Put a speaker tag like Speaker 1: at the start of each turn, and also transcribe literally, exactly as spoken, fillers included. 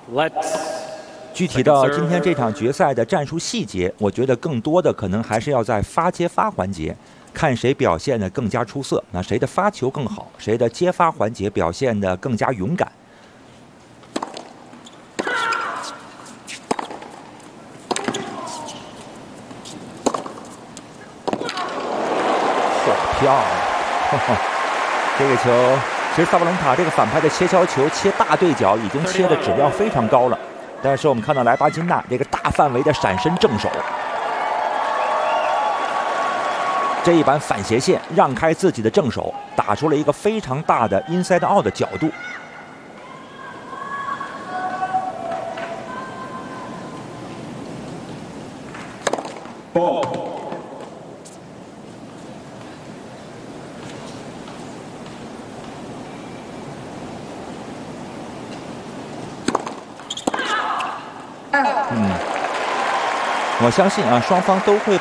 Speaker 1: Let's
Speaker 2: 具体到今天这场决赛的战术细节，我觉得更多的可能还是要在发接发环节，看谁表现的更加出色，那谁的发球更好，谁的接发环节表现的更加勇敢。嚯，漂亮！呵呵，这个球，其实萨布伦卡这个反拍的切削球切大对角已经切的质量非常高了。 但是我们看到莱巴金纳这个大范围的闪身正手，这一板反斜线让开自己的正手，打出了一个非常大的 inside out 的角度。
Speaker 3: Ball.
Speaker 2: 嗯，我相信啊，双方都会。